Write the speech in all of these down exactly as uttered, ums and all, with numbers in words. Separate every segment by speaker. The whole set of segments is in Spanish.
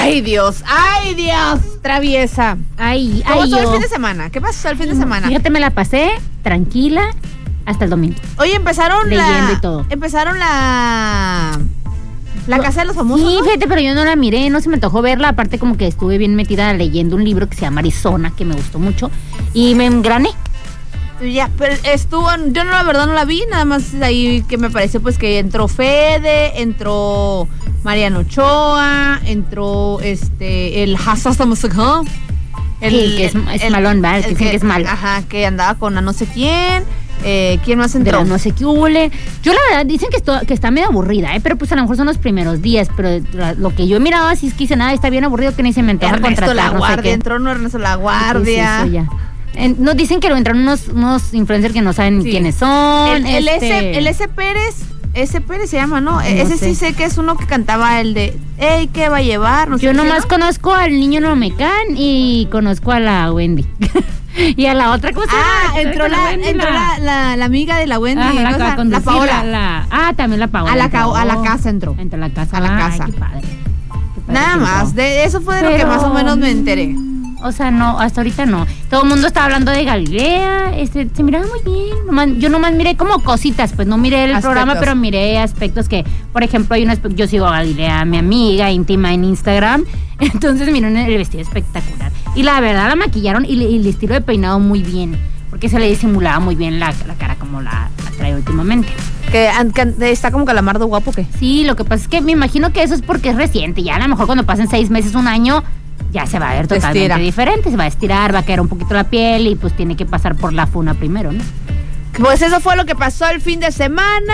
Speaker 1: Ay, Dios, ay, Dios, traviesa.
Speaker 2: Ay,
Speaker 1: ¿Cómo
Speaker 2: ay,
Speaker 1: estuvo el
Speaker 2: yo.
Speaker 1: fin de semana? ¿Qué pasó el fin de semana?
Speaker 2: Fíjate, me la pasé tranquila hasta el domingo.
Speaker 1: Oye, empezaron
Speaker 2: Leyendo
Speaker 1: la...
Speaker 2: y todo.
Speaker 1: Empezaron la... La Casa de los Famosos,
Speaker 2: Sí,
Speaker 1: ¿no?
Speaker 2: fíjate, pero yo no la miré, no se me antojó verla. Aparte, como que estuve bien metida leyendo un libro que se llama Arizona, que me gustó mucho. Y me engrané.
Speaker 1: Ya, pero estuvo, yo no, la verdad no la vi, nada más ahí que me pareció pues que entró Fede, entró Mariano Ochoa, entró este, el Hassas Musicó.
Speaker 2: El, sí, que es, es malón, ¿verdad? Que dicen que es malo.
Speaker 1: Ajá, que andaba con a no sé quién. Eh, ¿Quién más
Speaker 2: De
Speaker 1: entró?
Speaker 2: la no sé qué hule. Yo la verdad dicen que, esto, que está medio aburrida, ¿eh? Pero pues a lo mejor son los primeros días. Pero la, lo que yo he mirado así es que dice nada, está bien aburrido que ni se me antoja
Speaker 1: Ernesto
Speaker 2: contratar.
Speaker 1: La
Speaker 2: no
Speaker 1: Guardia,
Speaker 2: sé
Speaker 1: entró no Ernesto La
Speaker 2: ¿Qué
Speaker 1: Guardia.
Speaker 2: es eso ya? En, nos dicen que lo entraron unos, unos influencers que no saben
Speaker 1: Sí.
Speaker 2: quiénes son.
Speaker 1: El, el,
Speaker 2: este...
Speaker 1: S, el S Pérez, S Pérez se llama, ¿no?
Speaker 2: No
Speaker 1: Ese
Speaker 2: sé.
Speaker 1: sí sé que es uno que cantaba el de, ey, ¿qué va a llevar? No sé
Speaker 2: Yo
Speaker 1: qué,
Speaker 2: nomás
Speaker 1: ¿no?
Speaker 2: conozco al niño Nomecán y conozco a la Wendy. Y a la otra cosa.
Speaker 1: Ah, entró, la, entró la, la, la amiga de la Wendy,
Speaker 2: Ah, la,
Speaker 1: ¿no?
Speaker 2: la,
Speaker 1: la, la Paola.
Speaker 2: La, ah, también la Paola.
Speaker 1: A la,
Speaker 2: entró.
Speaker 1: ca- a la casa entró.
Speaker 2: Entró a la casa.
Speaker 1: A la
Speaker 2: Ay,
Speaker 1: casa.
Speaker 2: Qué padre. Qué padre
Speaker 1: Nada
Speaker 2: que
Speaker 1: más,
Speaker 2: entró.
Speaker 1: de eso fue de lo que
Speaker 2: Pero,
Speaker 1: más o menos me enteré.
Speaker 2: O sea, no, hasta ahorita no. Todo el mundo estaba hablando de Galilea, este, se miraba muy bien. Nomás, yo nomás miré como cositas, pues no miré el
Speaker 1: Aspectos.
Speaker 2: programa, pero miré aspectos que, por ejemplo, hay un aspecto, yo sigo a Galilea, mi amiga íntima en Instagram, entonces miren el vestido espectacular. Y la verdad la maquillaron y, le- y el estilo de peinado muy bien, porque se le disimulaba muy bien la, la cara como la, la trae últimamente.
Speaker 1: Que, an- que está como calamardo guapo, ¿qué?
Speaker 2: Sí, lo que pasa es que me imagino que eso es porque es reciente. Ya a lo mejor cuando pasen seis meses, un año, ya se va a ver
Speaker 1: Se
Speaker 2: totalmente
Speaker 1: estira.
Speaker 2: diferente. Se va a estirar, va a caer un poquito la piel y pues tiene que pasar por la funa primero, ¿no?
Speaker 1: Pues eso fue lo que pasó el fin de semana,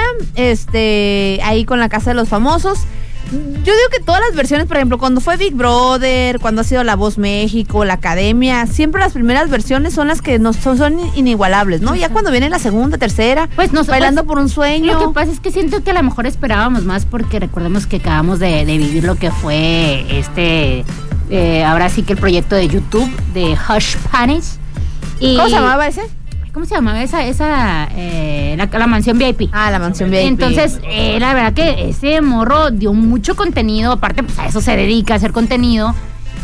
Speaker 1: este, ahí con la Casa de los Famosos. Yo digo que todas las versiones, por ejemplo, cuando fue Big Brother, cuando ha sido La Voz México, la Academia, siempre las primeras versiones son las que no son, son inigualables, ¿no? Ya cuando viene la segunda, tercera,
Speaker 2: Pues no sé,
Speaker 1: Bailando
Speaker 2: pues,
Speaker 1: por un Sueño.
Speaker 2: Lo que pasa es que siento que a lo mejor esperábamos más porque recordemos que acabamos de, de vivir lo que fue este, eh, ahora sí que el proyecto de YouTube de Hush Panic. Y,
Speaker 1: ¿Cómo se llamaba ese?
Speaker 2: ¿Cómo se llamaba esa? esa eh, la, la mansión V I P.
Speaker 1: Ah, la mansión V I P.
Speaker 2: Entonces, eh, la verdad que ese morro dio mucho contenido, aparte pues a eso se dedica, a hacer contenido.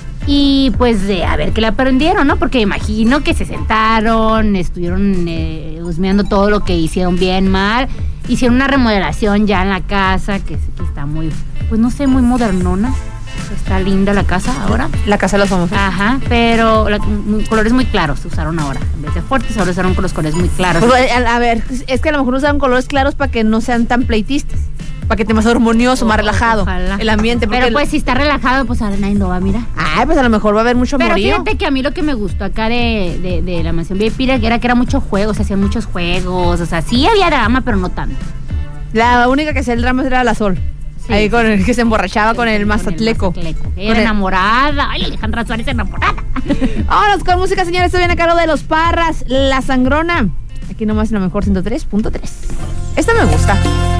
Speaker 2: Y pues de a ver qué le aprendieron, ¿no? Porque imagino que se sentaron, estuvieron eh, husmeando todo lo que hicieron bien, mal. Hicieron una remodelación ya en la casa, que, que está muy, pues no sé, muy modernona. Está linda la casa ahora.
Speaker 1: La Casa de los Famosos.
Speaker 2: Ajá, pero la- m- colores muy claros se usaron ahora. En vez de fuertes, ahora usaron con los colores muy claros.
Speaker 1: Pues, a, a ver, es que a lo mejor usaron colores claros para que no sean tan pleitistas. Para que esté más armonioso, más
Speaker 2: O-
Speaker 1: relajado
Speaker 2: ojalá.
Speaker 1: el ambiente. porque
Speaker 2: Pero
Speaker 1: el-
Speaker 2: pues si está relajado, pues ahora nadie lo va a mirar.
Speaker 1: Ay, pues a lo mejor va a haber mucho
Speaker 2: Pero
Speaker 1: amorío.
Speaker 2: fíjate que a mí lo que me gustó acá de, de, de la mansión V I P era que era mucho juego, se hacían muchos juegos, o sea, sí había drama, pero no tanto.
Speaker 1: La única que hacía el drama era la Sol.
Speaker 2: Sí.
Speaker 1: Ahí con el que se emborrachaba con el Mazatleco.
Speaker 2: Mazatleco.
Speaker 1: Con
Speaker 2: Era
Speaker 1: el-
Speaker 2: enamorada. Ay, Alejandra Suárez enamorada.
Speaker 1: Vámonos con música, señores. Esto viene a cargo de Los Parras, La Sangrona. Aquí nomás en la mejor ciento tres punto tres. Esta me gusta.